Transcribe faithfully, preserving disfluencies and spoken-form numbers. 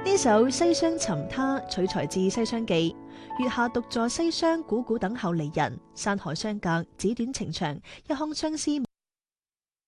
呢首《西廂尋他》取材自《西廂記》，月下獨坐西廂，古古等候離人。山海相隔，紙短情長，一腔相思。